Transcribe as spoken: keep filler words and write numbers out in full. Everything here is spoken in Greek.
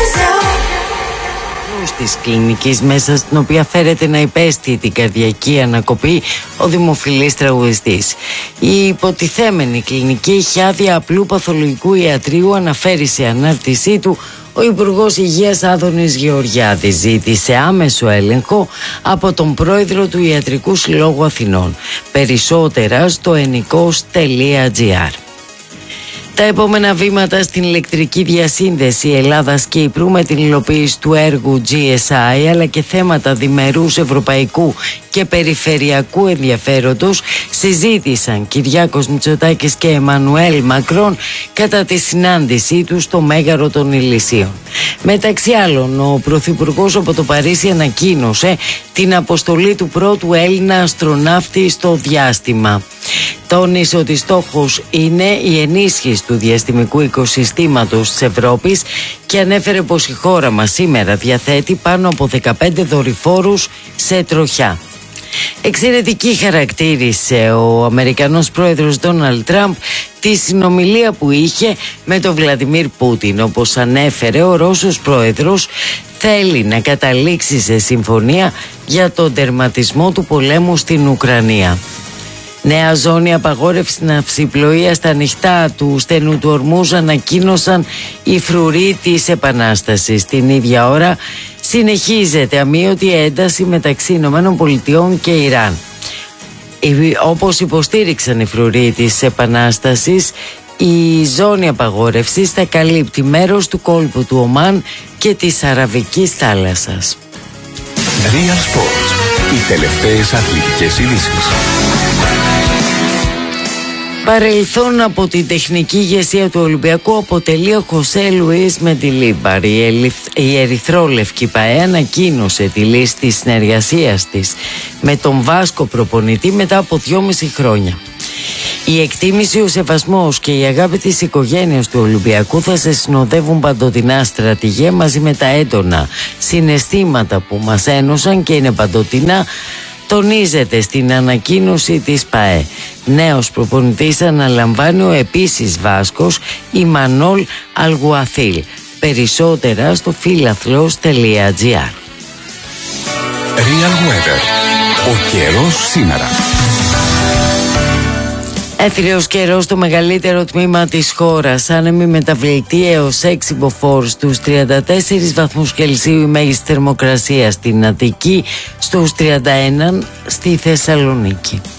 της κλινικής μέσα στην οποία φέρεται να υπέστη την καρδιακή ανακοπή ο δημοφιλής τραγουδιστής. Η υποτιθέμενη κλινική έχει άδεια απλού παθολογικού ιατρίου, αναφέρει σε ανάρτησή του ο Υπουργός Υγείας Άδωνης Γεωργιάδης. Ζήτησε άμεσο έλεγχο από τον πρόεδρο του Ιατρικού Συλλόγου Αθηνών. Περισσότερα στο ενικός τελεία τζι άρ. Τα επόμενα βήματα στην ηλεκτρική διασύνδεση Ελλάδας-Κύπρου με την υλοποίηση του έργου τζι ες άι αλλά και θέματα διμερούς ευρωπαϊκού και περιφερειακού ενδιαφέροντος συζήτησαν Κυριάκος Μητσοτάκης και Εμμανουέλ Μακρόν κατά τη συνάντησή τους στο Μέγαρο των Ηλυσίων. Μεταξύ άλλων, ο Πρωθυπουργός από το Παρίσι ανακοίνωσε την αποστολή του πρώτου Έλληνα αστροναύτη στο διάστημα. Τόνισε ότι στόχος είναι η ενίσχυση του διαστημικού οικοσυστήματος της Ευρώπης και ανέφερε πως η χώρα μας σήμερα διαθέτει πάνω από δεκαπέντε δορυφόρους σε τροχιά. Εξαιρετική χαρακτήρισε ο Αμερικανός πρόεδρος Ντόναλντ Τραμπ τη συνομιλία που είχε με τον Βλαντιμίρ Πούτιν. Όπως ανέφερε, ο Ρώσος πρόεδρος θέλει να καταλήξει σε συμφωνία για τον τερματισμό του πολέμου στην Ουκρανία. Νέα ζώνη απαγόρευση ναυσιπλοείας στα ανοιχτά του στενού του Ορμούζ ανακοίνωσαν οι φρουροί της Επανάστασης. Την ίδια ώρα συνεχίζεται αμείωτη ένταση μεταξύ Ηνωμένων Πολιτειών και Ιράν. Όπως υποστήριξαν οι φρουροί της Επανάστασης, η ζώνη απαγόρευσης θα καλύπτει μέρος του κόλπου του Ομάν και της Αραβικής θάλασσας. Real Sports. Οι τελευταίες αθλητικές ειδήσεις. Παρελθόν από την τεχνική ηγεσία του Ολυμπιακού αποτελεί ο Χωσέ Λουίς Μεντιλίμπαρ. Η ερυθρόλευκη ΠΑΕ ανακοίνωσε τη λίστη συνεργασίας της με τον Βάσκο προπονητή μετά από δυόμιση χρόνια. Η εκτίμηση, ο σεβασμός και η αγάπη της οικογένειας του Ολυμπιακού θα σε συνοδεύουν παντοτινά, στρατηγέ, μαζί με τα έντονα συναισθήματα που μας ένωσαν και είναι παντοτινά, τονίζεται στην ανακοίνωση της ΠΑΕ. Νέος προπονητής αναλαμβάνει ο επίσης Βάσκος Ιμανόλ Αλγουαθίλ. Περισσότερα στο φίλαθλος τελεία τζι άρ. Real Weather. Ο καιρός σήμερα. Έθριος καιρός στο μεγαλύτερο τμήμα της χώρας. Άνεμοι μεταβλητή έως έξι μποφόρ στους τριάντα τέσσερις βαθμούς Κελσίου η μέγιστη θερμοκρασία στην Αττική, στους τριάντα ένα στη Θεσσαλονίκη.